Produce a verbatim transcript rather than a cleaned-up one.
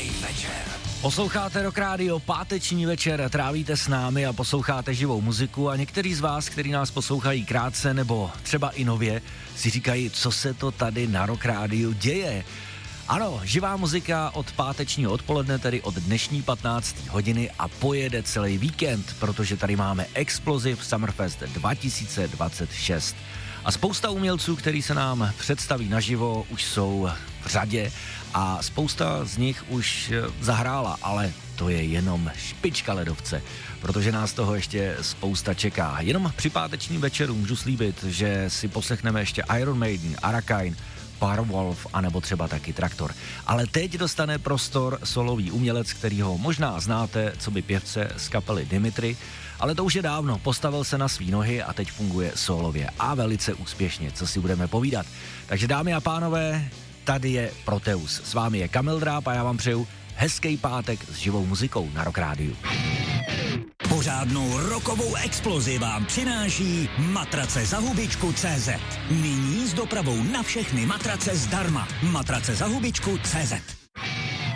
živej večer. Posloucháte Rock Radio, páteční večer, trávíte s námi a posloucháte živou muziku a některý z vás, kteří nás poslouchají krátce nebo třeba i nově, si říkají, co se to tady na Rock Radio děje. Ano, živá muzika od pátečního odpoledne, tedy od dnešní patnácté hodiny a pojede celý víkend, protože tady máme Explosive Summerfest dva tisíce dvacet šest. A spousta umělců, který se nám představí naživo, už jsou v řadě a spousta z nich už zahrála, ale to je jenom špička ledovce, protože nás toho ještě spousta čeká. Jenom při pátečním večeru můžu slíbit, že si poslechneme ještě Iron Maiden, Arrakine, Powerwolf anebo třeba taky Traktor. Ale teď dostane prostor solový umělec, kterýho možná znáte, co by pěvce z kapely Dimitri, ale to už je dávno, postavil se na svý nohy a teď funguje solově a velice úspěšně, co si budeme povídat. Takže dámy a pánové, tady je Proteus. S vámi je Kamil Dráb a já vám přeju hezký pátek s živou muzikou na Rock Radio. Pořádnou rokovou explozi vám přináší matrace za hubičku tečka cé zet. Nyní s dopravou na všechny matrace zdarma. matrace za hubičku tečka cé zet.